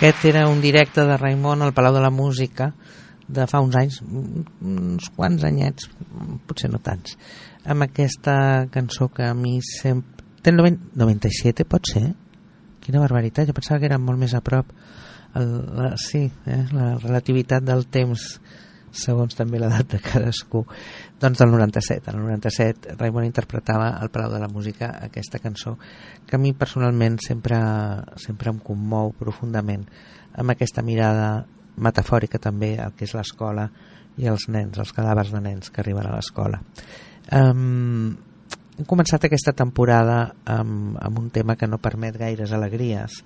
Aquest era un directe de Raimon al Palau de la Música de fa uns anys, uns quants anyets, potser no tants, amb aquesta cançó que a mi sempre... Té el 97, pot ser? Quina barbaritat, jo pensava que era molt més a prop. La relativitat del temps, segons també l'edat de cadascú. Doncs del 97. En el 97 Raimon interpretava al Palau de la Música aquesta cançó que a mi personalment sempre em commou profundament, amb aquesta mirada metafòrica també al que és l'escola i els nens, els cadàvers de nens que arriben a l'escola. Hem començat aquesta temporada amb un tema que no permet gaires alegries,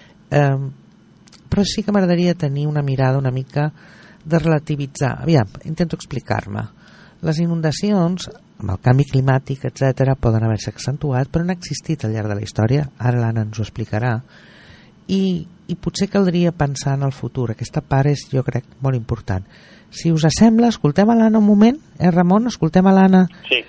però sí que m'agradaria tenir una mirada una mica de relativitzar. Aviam, intento explicar-me. Les inundacions, amb el canvi climàtic, etc., poden haver-se accentuat, però han existit al llarg de la història. Ara l'Anna ens ho explicarà. I potser caldria pensar en el futur. Aquesta part és, jo crec, molt important. Si us sembla, escoltem a l'Anna un moment, Ramon? Escoltem a l'Anna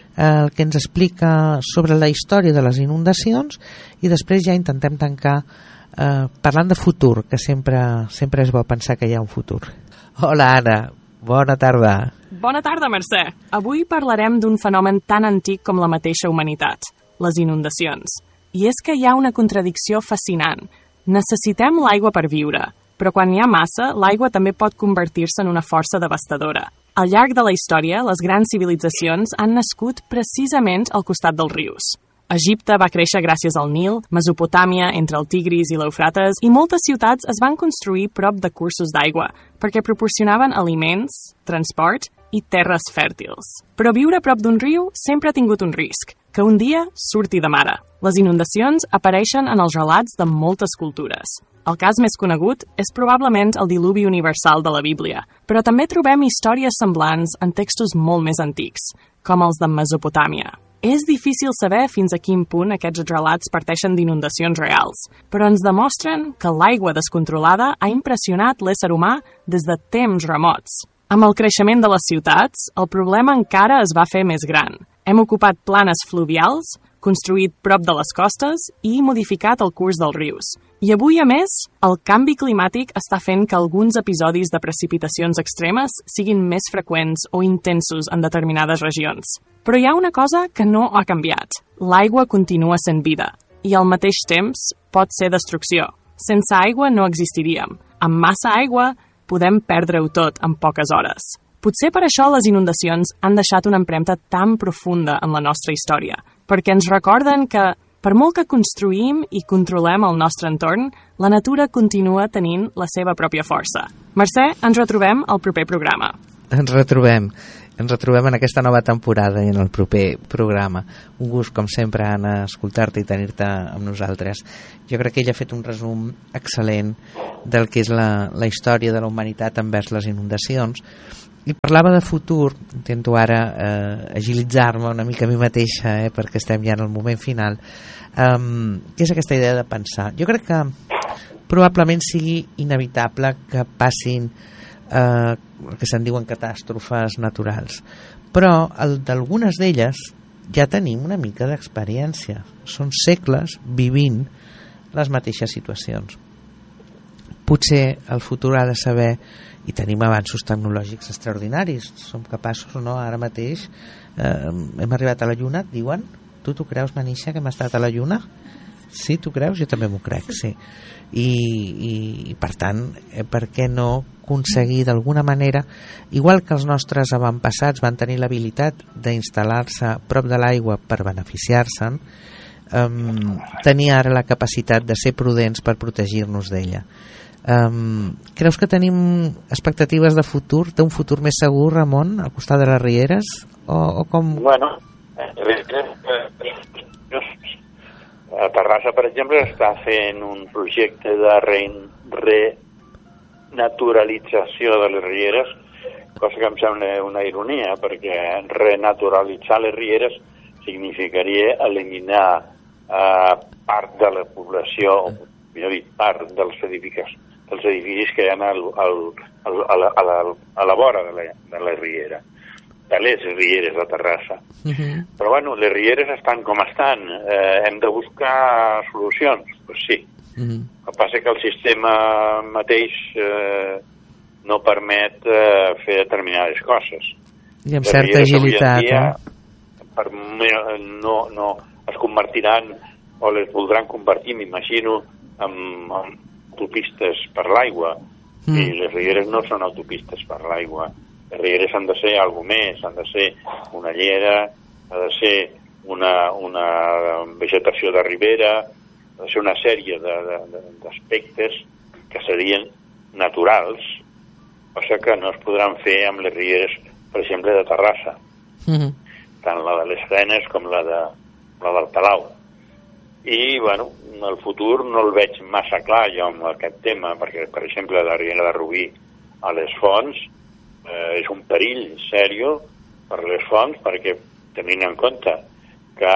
el que ens explica sobre la història de les inundacions i després ja intentem tancar parlant de futur, que sempre és bo pensar que hi ha un futur. Hola, Anna. Bona tarda. Bona tarda, Mercè. Avui parlarem d'un fenomen tan antic com la mateixa humanitat, les inundacions. I és que hi ha una contradicció fascinant. Necessitem l'aigua per viure, però quan hi ha massa, l'aigua també pot convertir-se en una força devastadora. Al llarg de la història, les grans civilitzacions han nascut precisament al costat dels rius. Egipte va créixer gràcies al Nil, Mesopotàmia entre el Tigris i l'Eufrates, i moltes ciutats es van construir prop de cursos d'aigua, perquè proporcionaven aliments, transport i terres fèrtils. Però viure a prop d'un riu sempre ha tingut un risc, que un dia surti de mare. Les inundacions apareixen en els relats de moltes cultures. El cas més conegut és probablement el diluvi universal de la Bíblia, però també trobem històries semblants en textos molt més antics, com els de Mesopotàmia. És difícil saber fins a quin punt aquests relats parteixen d'inundacions reals, però ens demostren que l'aigua descontrolada ha impressionat l'ésser humà des de temps remots. Amb el creixement de les ciutats, el problema encara es va fer més gran. Hem ocupat planes fluvials, construït prop de les costes i modificat el curs dels rius. I avui, a més, el canvi climàtic està fent que alguns episodis de precipitacions extremes siguin més freqüents o intensos en determinades regions. Però hi ha una cosa que no ha canviat. L'aigua continua sent vida i al mateix temps pot ser destrucció. Sense aigua no existiríem. Amb massa aigua podem perdre-ho tot en poques hores. Potser per això les inundacions han deixat una empremta tan profunda en la nostra història, perquè ens recorden que, per molt que construïm i controlem el nostre entorn, la natura continua tenint la seva pròpia força. Mercè, ens retrobem al proper programa. Ens retrobem en aquesta nova temporada i en el proper programa. Un gust, com sempre, Anna, escoltar-te i tenir-te amb nosaltres. Jo crec que ella ha fet un resum excel·lent del que és la història de la humanitat envers les inundacions. I parlava de futur, intento ara agilitzar-me una mica a mi mateixa, perquè estem ja en el moment final, que és aquesta idea de pensar. Jo crec que probablement sigui inevitable que passin el que se'n diuen catàstrofes naturals, però d'algunes d'elles ja tenim una mica d'experiència. Són segles vivint les mateixes situacions. Potser el futur ha de saber, i tenim avanços tecnològics extraordinaris, som capaços o no, ara mateix hem arribat a la Lluna, diuen. Tu t'ho creus, Manisha, que hem estat a la Lluna? Sí, tu creus? Jo també m'ho crec, sí. I per tant, per què no aconseguir d'alguna manera, igual que els nostres avantpassats van tenir l'habilitat d'instal·lar-se a prop de l'aigua per beneficiar-se'n, tenir ara la capacitat de ser prudents per protegir-nos d'ella. Creus que tenim expectatives de futur, d'un futur més segur, Ramon, al costat de les rieres? O com... Bueno, a Terrassa, per exemple, està fent un projecte de renaturalització de les rieres, cosa que em sembla una ironia, perquè renaturalitzar les rieres significaria eliminar part de la població, millor dit, part dels edificis que hi ha a la vora de la riera, de les rieres de Terrassa. Però bueno, les rieres estan com estan, hem de buscar solucions, doncs sí. El que passa que el sistema mateix no permet fer determinades coses. I amb certa agilitat. No es convertiran o les voldran convertir, m'imagino, en autopistes per l'aigua. I les rieres no són autopistes per l'aigua. Les rieres han de ser alguna més, han de ser una llera, ha de ser una vegetació de ribera, ha de ser una sèrie d'aspectes que serien naturals, cosa que no es podran fer amb les rieres, per exemple, de Terrassa. Tant la de les Arenes com la del Palau. I, bueno, el futur no el veig massa clar jo amb aquest tema, perquè, per exemple, la riera de Rubí a les fonts és un perill sèrio per les fonts, perquè tenint en compte que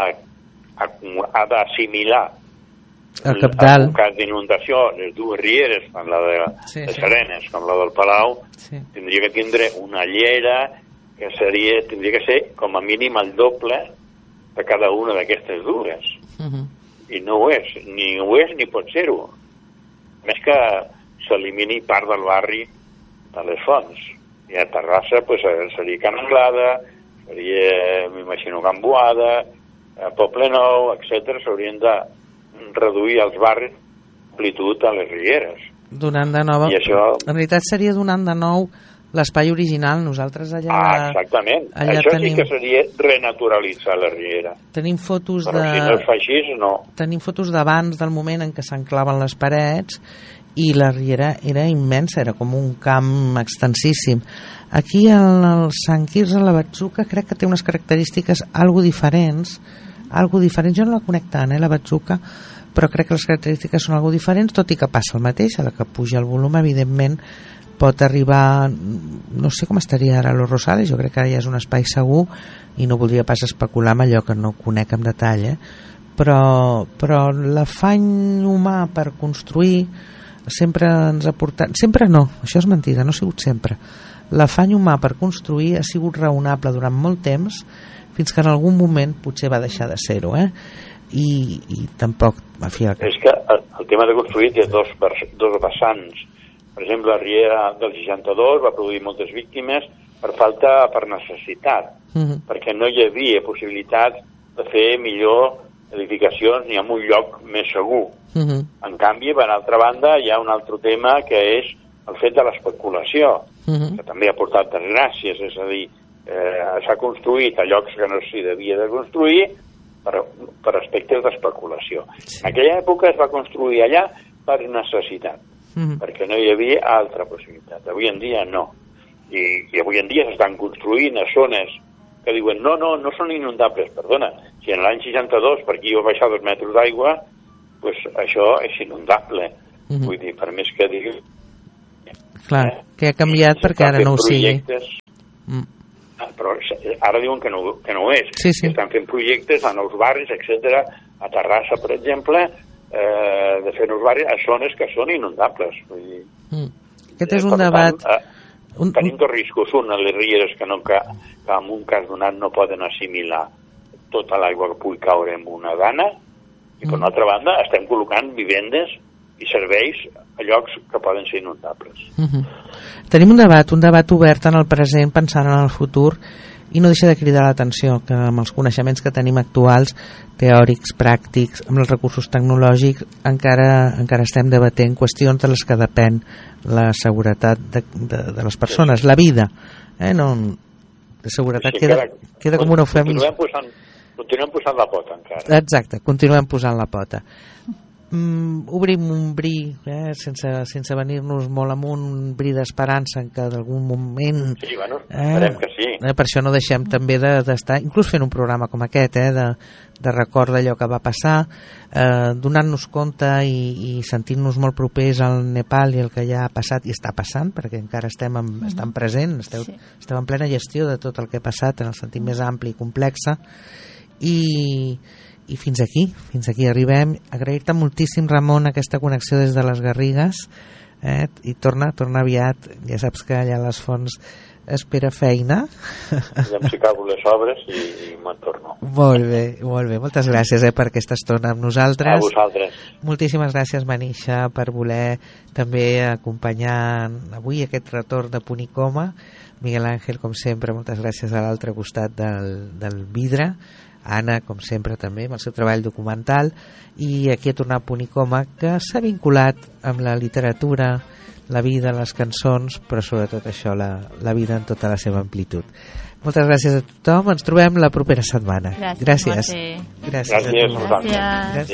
ha d'assimilar el cabdal. En cas d'inundació, les dues rieres, tant la de les Arenes com la del Palau, tindria que tindre una llera que tindria que ser com a mínim el doble de cada una d'aquestes dues. I no ho és, ni pot ser-ho. Més que s'elimini part del barri de les fonts. I a Terrassa seria Can Anglada, seria, m'imagino, Can Boada, Poble Nou, etc. S'haurien de reduir els barris d'amplitud a les rieres. Donant de nou... En realitat seria donant de nou l'espai original. Nosaltres allà... exactament. Això sí que seria renaturalitzar la riera. Tenim fotos Però si no es fa així, no. Tenim fotos d'abans del moment en què s'enclaven les parets i la riera era immensa, era com un camp extensíssim. Aquí el Sant Quirze, la Batzuca, crec que té unes característiques algo diferents. Jo no la conec tant, la Batzuca, però crec que les característiques són algo diferents, tot i que passa el mateix. A la que puja el volum, evidentment, pot arribar, no sé com estaria ara Los Rosales, jo crec que ara ja és un espai segur i no voldria pas especular amb allò que no conec en detall, però l'afany humà per construir sempre ens ha portat, sempre no, això és mentida, no ha sigut sempre. L'afany humà per construir ha sigut raonable durant molt temps, fins que en algun moment potser va deixar de ser-ho, i tampoc... És que el tema de construir té dos vessants. Per exemple, la riera del 62 va produir moltes víctimes per necessitat, perquè no hi havia possibilitat de fer millor edificacions ni en un lloc més segur. En canvi, per altra banda, hi ha un altre tema que és el fet de l'especulació, que també ha portat desgràcies, és a dir, s'ha construït a llocs que no s'hi devia de construir per aspectes d'especulació. En aquella època es va construir allà per necessitat, perquè no hi havia altra possibilitat. Avui en dia no. I avui en dia s'estan construint a zones que diuen no són inundables. Perdona, si en l'any 62 per aquí va baixar 2 metres d'aigua, doncs això és inundable. Vull dir, per més que digui... Clar, que ha canviat perquè ara no ho sigui. Però ara diuen que no ho és. Sí. Estan fent projectes a nous barris, etc. A Terrassa, per exemple, de fer nous barris a zones que són inundables. Vull dir, aquest és un debat... Tenim dos riscos. Un, les rieres que en un cas donat no poden assimilar tota l'aigua que pugui caure en una dana, i per una altra banda estem col·locant vivendes i serveis a llocs que poden ser inundables. Tenim un debat obert en el present pensant en el futur, i no deixa de cridar l'atenció que amb els coneixements que tenim actuals, teòrics, pràctics, amb els recursos tecnològics, encara estem debatent qüestions de les que depèn la seguretat de les persones, la vida, de seguretat queda com un eufemisme. Continuem posant la pota encara. Exacte, continuem posant la pota. Obrim un bri, sense venir-nos molt amunt, un bri d'esperança en que d'algun moment... Sí, bueno, esperem que sí. Per això no deixem també d'estar, inclús fent un programa com aquest, de record d'allò que va passar, donant-nos compte i sentint-nos molt propers al Nepal i el que ja ha passat i està passant, perquè encara estan presents, esteu en plena gestió de tot el que ha passat en el sentit més ampli i complex, i fins aquí arribem. Agrair-te moltíssim, Ramon, aquesta connexió des de les Garrigues, i torna aviat. Ja saps que allà a les fonts espera feina. Aviam si acabo les obres i me'n torno. Molt bé. Moltes gràcies per aquesta estona amb nosaltres. A vosaltres. Moltíssimes gràcies, Manisha, per voler també acompanyar avui aquest retorn de Punt i Coma. Miguel Ángel, com sempre, moltes gràcies a l'altre costat del vidre. Anna, com sempre, també, amb el seu treball documental. I aquí a tornar a Punt i Coma, que s'ha vinculat amb la literatura, la vida, les cançons, però sobretot això, la vida en tota la seva amplitud. Moltes gràcies a tothom. Ens trobem la propera setmana. Gràcies. Gràcies a tothom. Gràcies.